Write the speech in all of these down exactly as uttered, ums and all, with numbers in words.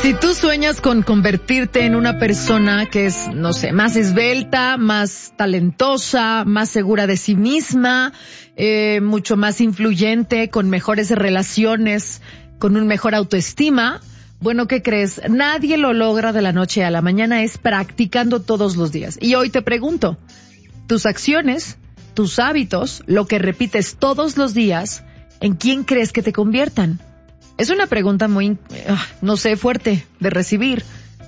Si tú sueñas con convertirte en una persona que es, no sé, más esbelta, más talentosa, más segura de sí misma, eh, mucho más influyente, con mejores relaciones, con un mejor autoestima, bueno, ¿qué crees? Nadie lo logra de la noche a la mañana, es practicando todos los días. Y hoy te pregunto, tus acciones, tus hábitos, lo que repites todos los días, ¿en quién crees que te conviertan? Es una pregunta muy, no sé, fuerte de recibir.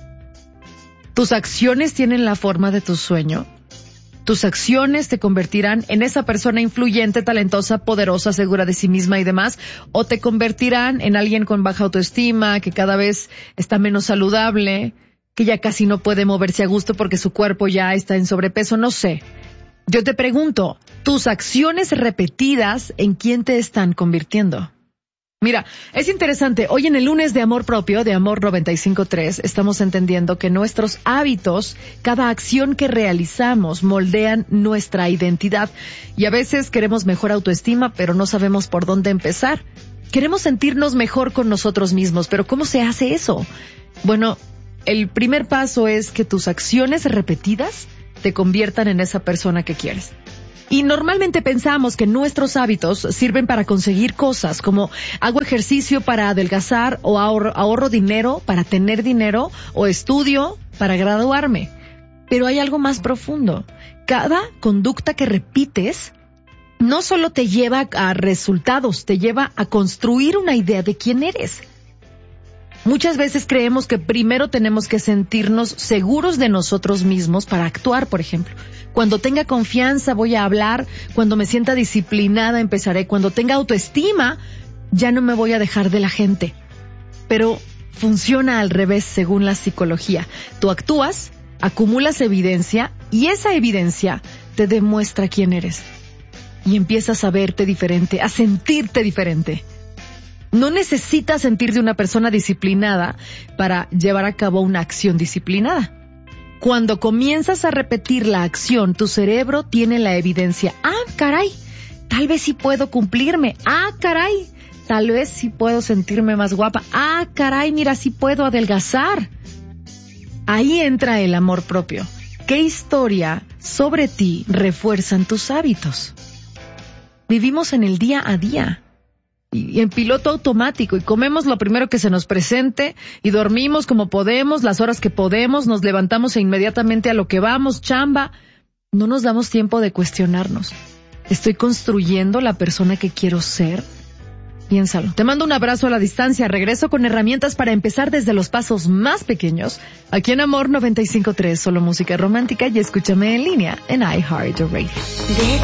¿Tus acciones tienen la forma de tu sueño? ¿Tus acciones te convertirán en esa persona influyente, talentosa, poderosa, segura de sí misma y demás? ¿O te convertirán en alguien con baja autoestima, que cada vez está menos saludable, que ya casi no puede moverse a gusto porque su cuerpo ya está en sobrepeso? No sé. Yo te pregunto, ¿tus acciones repetidas en quién te están convirtiendo? Mira, es interesante, hoy en el lunes de Amor Propio, de Amor noventa y cinco punto tres, estamos entendiendo que nuestros hábitos, cada acción que realizamos, moldean nuestra identidad. Y a veces queremos mejor autoestima, pero no sabemos por dónde empezar. Queremos sentirnos mejor con nosotros mismos, pero ¿cómo se hace eso? Bueno, el primer paso es que tus acciones repetidas te conviertan en esa persona que quieres. Y normalmente pensamos que nuestros hábitos sirven para conseguir cosas como hago ejercicio para adelgazar o ahorro, ahorro dinero para tener dinero o estudio para graduarme. Pero hay algo más profundo. Cada conducta que repites no solo te lleva a resultados, te lleva a construir una idea de quién eres. Muchas veces creemos que primero tenemos que sentirnos seguros de nosotros mismos para actuar, por ejemplo. Cuando tenga confianza voy a hablar, cuando me sienta disciplinada empezaré, cuando tenga autoestima ya no me voy a dejar de la gente. Pero funciona al revés según la psicología. Tú actúas, acumulas evidencia y esa evidencia te demuestra quién eres. Y empiezas a verte diferente, a sentirte diferente. No necesitas sentirte una persona disciplinada para llevar a cabo una acción disciplinada. Cuando comienzas a repetir la acción, tu cerebro tiene la evidencia. Ah, caray, tal vez sí puedo cumplirme. Ah, caray, tal vez sí puedo sentirme más guapa. Ah, caray, mira, sí puedo adelgazar. Ahí entra el amor propio. ¿Qué historia sobre ti refuerzan tus hábitos? Vivimos en el día a día. Y en piloto automático y comemos lo primero que se nos presente y dormimos como podemos, las horas que podemos, nos levantamos e inmediatamente a lo que vamos, chamba. No nos damos tiempo de cuestionarnos. ¿Estoy construyendo la persona que quiero ser? Piénsalo. Te mando un abrazo a la distancia. Regreso con herramientas para empezar desde los pasos más pequeños. Aquí en Amor noventa y cinco punto tres, solo música romántica y escúchame en línea en iHeartRadio.